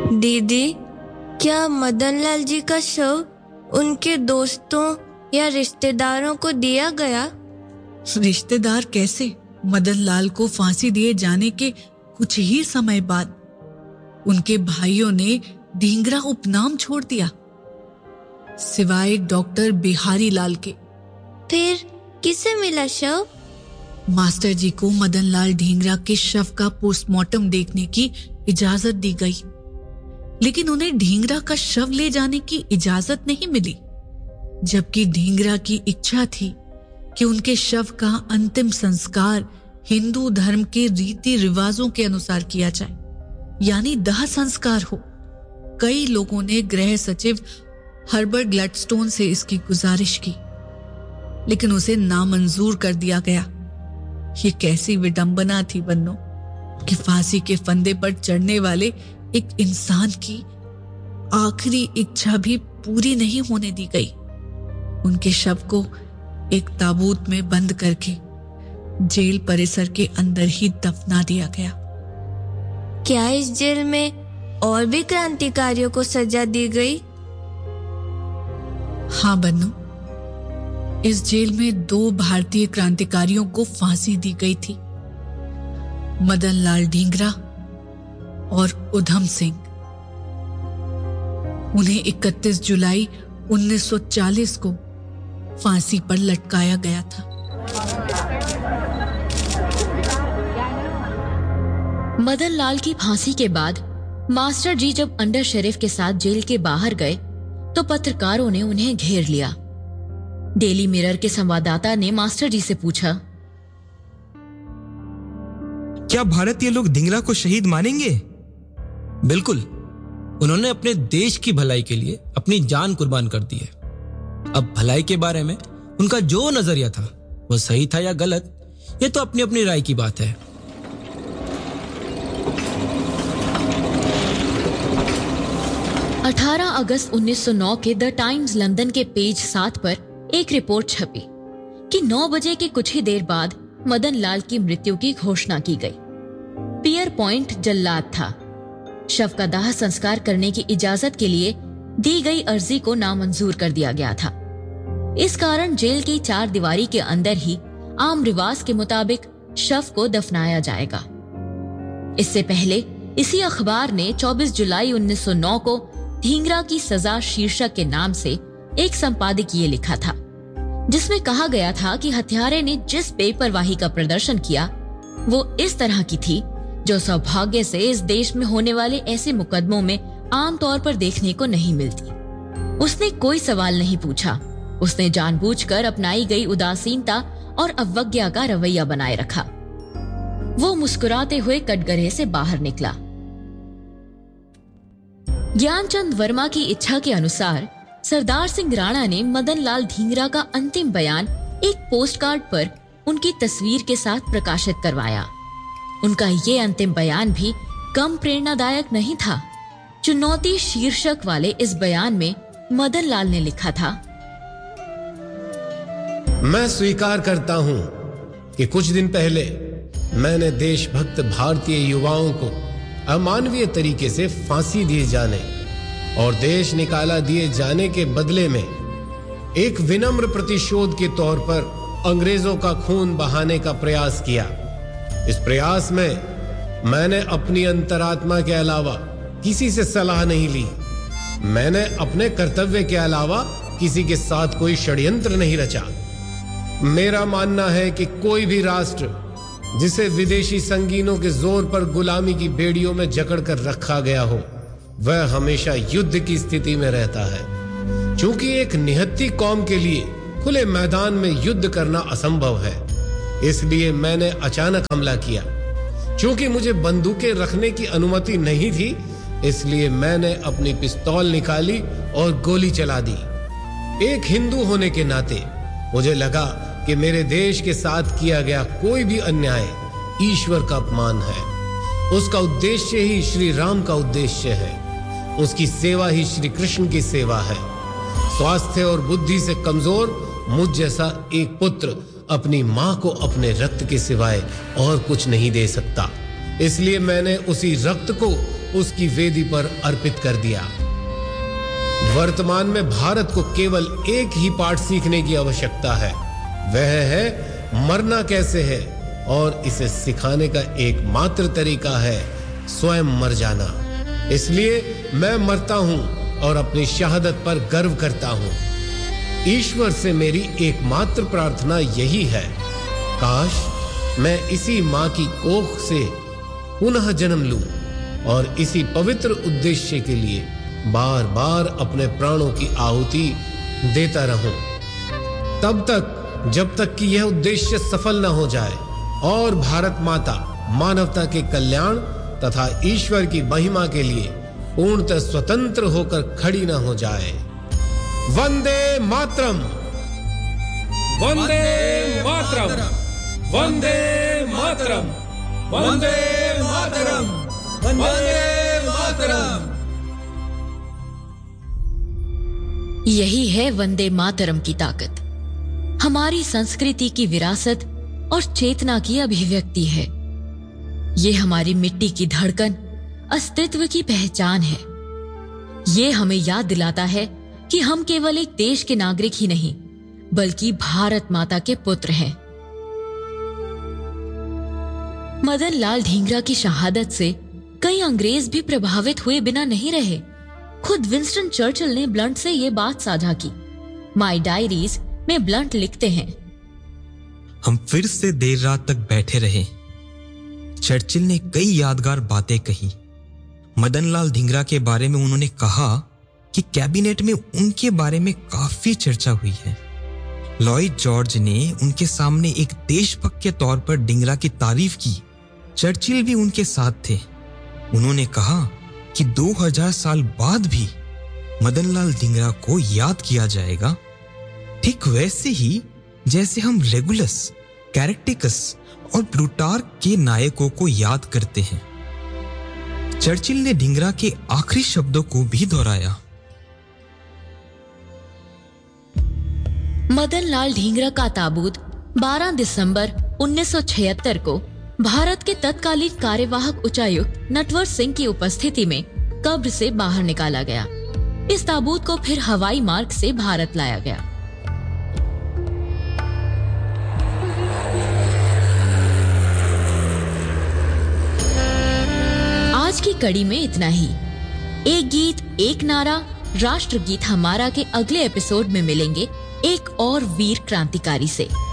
दीदी, क्या मदनलाल जी का शव उनके दोस्तों या रिश्तेदारों को दिया गया? रिश्तेदार कैसे? मदनलाल को फांसी दिए जाने के कुछ ही समय बाद उनके भाइयों ने ढींगरा उपनाम छोड़ दिया, सिवाय डॉक्टर बिहारी लाल के। फिर किसे मिला शव? मास्टर जी को मदनलाल ढींगरा के शव का पोस्टमार्टम देखने की इजाजत दी गई, लेकिन उन्हें ढींगरा का शव ले जाने की इजाजत नहीं मिली, जबकि ढींगरा की इच्छा थी कि उनके शव का अंतिम संस्कार हिंदू धर्म के रीति रिवाजों के अनुसार किया जाए, यानी दाह संस्कार हो। कई लोगों ने गृह सचिव हर्बर्ट ग्लैडस्टोन से इसकी गुजारिश की, लेकिन उसे नामंजूर कर दिया गया। ये कैसी विडंबना थी बन्नो कि फांसी के फंदे पर चढ़ने वाले एक इंसान की आखिरी इच्छा भी पूरी नहीं होने दी गई। उनके शव को एक ताबूत में बंद करके जेल परिसर के अंदर ही दफना दिया गया। क्या इस जेल में और भी क्रांतिकारियों को सजा दी गई? हाँ बन्नो, इस जेल में 2 भारतीय क्रांतिकारियों को फांसी दी गई थी, मदनलाल ढींगरा और उधम सिंह। उन्हें 31 जुलाई 1940 को फांसी पर लटकाया गया था। मदनलाल की फांसी के बाद मास्टर जी जब अंडर शेरिफ के साथ जेल के बाहर गए तो पत्रकारों ने उन्हें घेर लिया। डेली मिरर के संवाददाता ने मास्टर जी से पूछा, क्या भारतीय लोग ढींगरा को शहीद मानेंगे? बिल्कुल, उन्होंने अपने देश की भलाई के लिए अपनी जान कुर्बान कर दी है। अब भलाई के बारे में उनका जो नजरिया था वो सही था या गलत, ये तो अपनी अपनी राय की बात है। 18 अगस्त 1909 के द टाइम्स लंदन के पेज 7 पर एक रिपोर्ट छपी कि 9 बजे के कुछ ही देर बाद मदनलाल की मृत्यु की घोषणा की गई। पियर पॉइंट जल्लाद था। शव का दाह संस्कार करने की इजाजत के लिए दी गई अर्जी को नामंजूर कर दिया गया था। इस कारण जेल की 4 दीवारी के अंदर ही आम रिवाज के मुताबिक शव को दफनाया जाएगा। इससे पहले इसी अखबार ने 24 जुलाई 1909 को ढींगरा की सजा शीर्षक के नाम से एक संपादकीय लिखा था, जिसमें कहा गया था कि हत्यारे ने जिस बेपरवाही का प्रदर्शन किया वो इस तरह की थी जो सौभाग्य से इस देश में होने वाले ऐसे मुकदमों में आमतौर पर देखने को नहीं मिलती। उसने कोई सवाल नहीं पूछा। उसने जानबूझकर अपनाई गई उदासीनता और अवज्ञा का रवैया बनाए रखा। वो मुस्कुराते हुए कटघरे से बाहर निकला। ज्ञानचंद वर्मा की इच्छा के अनुसार सरदार सिंह राणा ने मदनलाल ढींगरा का अंतिम बयान एक पोस्टकार्ड पर उनकी तस्वीर के साथ प्रकाशित करवाया। उनका ये अंतिम बयान भी कम प्रेरणादायक नहीं था। चुनौती शीर्षक वाले इस बयान में मदनलाल ने लिखा था, मैं स्वीकार करता हूं कि कुछ दिन पहले मैंने देशभक्त भारतीय युवाओं को अमानवीय तरीके से फांसी दिए जाने और देश निकाला दिए जाने के बदले में एक विनम्र प्रतिशोध के तौर पर अंग्रेजों का खून बहाने का प्रयास किया। इस प्रयास में मैंने अपनी अंतरात्मा के अलावा किसी से सलाह नहीं ली। मैंने अपने कर्तव्य के अलावा किसी के साथ कोई षड्यंत्र नहीं रचा। मेरा मानना है कि कोई भी राष्ट्र जिसे विदेशी संगीनों के जोर पर गुलामी की बेड़ियों में जकड़ कर रखा गया हो, वह हमेशा युद्ध की स्थिति में रहता है। चूंकि एक निहत्थी कौम के लिए खुले मैदान में युद्ध करना असंभव है, इसलिए मैंने अचानक हमला किया। चूंकि मुझे बंदूकें रखने की अनुमति नहीं थी, इसलिए मैंने अपनी पिस्तौल निकाली और गोली चला दी। एक हिंदू होने के नाते मुझे लगा कि मेरे देश के साथ किया गया कोई भी अन्याय ईश्वर का अपमान है। उसका उद्देश्य ही श्री राम का उद्देश्य है। उसकी सेवा ही श्री कृष्ण की सेवा है। स्वास्थ्य और बुद्धि से कमजोर मुझ जैसा एक पुत्र अपनी मां को अपने रक्त के सिवाय और कुछ नहीं दे सकता। इसलिए मैंने उसी रक्त को उसकी वेदी पर अर्पित कर दिया। वर्तमान में भारत को केवल एक ही पाठ सीखने की आवश्यकता है, वह है मरना कैसे है, और इसे सिखाने का एकमात्र तरीका है स्वयं मर जाना। इसलिए मैं मरता हूं और अपनी शहादत पर गर्व करता हूं। ईश्वर से मेरी एकमात्र प्रार्थना यही है, काश मैं इसी मां की कोख से पुनः जन्म लूं और इसी पवित्र उद्देश्य के लिए बार बार अपने प्राणों की आहुति देता रहूं, तब तक जब तक कि यह उद्देश्य सफल न हो जाए और भारत माता मानवता के कल्याण तथा ईश्वर की महिमा के लिए पूर्णतः स्वतंत्र होकर खड़ी न हो जाए। वंदे मातरम, वंदे मातरम, वंदे मातरम, वंदे मातरम, वंदे मातरम। यही है वंदे मातरम की ताकत। हमारी संस्कृति की विरासत और चेतना की अभिव्यक्ति है। ये हमारी मिट्टी की धड़कन, अस्तित्व की पहचान है। ये हमें याद दिलाता है कि हम केवल एक देश के नागरिक ही नहीं, बल्कि भारत माता के पुत्र हैं। मदन लाल ढींगरा की शहादत से कई अंग्रेज भी प्रभावित हुए बिना नहीं रहे। खुद विंस्टन चर्चिल ने ब्लंट से ये बात साझा की। माई डायरीज में ब्लंट लिखते हैं, हम फिर से देर रात तक बैठे रहे। चर्चिल ने कई यादगार बातें कही। मदनलाल ढींगरा के बारे में उन्होंने कहा कि कैबिनेट में उनके बारे में काफी चर्चा हुई है। लॉयड जॉर्ज ने उनके सामने एक देशभक्त के तौर पर ढींगरा की तारीफ की। चर्चिल भी उनके साथ थे। उन्होंने कहा कि 2000 साल बाद भी मदनलाल ढींगरा को याद किया जाएगा, ठीक वैसे ही जैसे हम रेगुलस, कैरेक्टिकस और प्लूटार्क के नायकों को याद करते हैं। चर्चिल ने ढींगरा के आखिरी शब्दों को भी दोहराया। मदनलाल ढींगरा का ताबूत 12 दिसंबर 1976 को भारत के तत्कालीन कार्यवाहक उच्चायुक्त नटवर सिंह की उपस्थिति में कब्र से बाहर निकाला गया। इस ताबूत को फिर हवाई मार्ग से भारत लाया गया। आज की कड़ी में इतना ही। एक गीत एक नारा राष्ट्रगीत हमारा के अगले एपिसोड में मिलेंगे एक और वीर क्रांतिकारी से।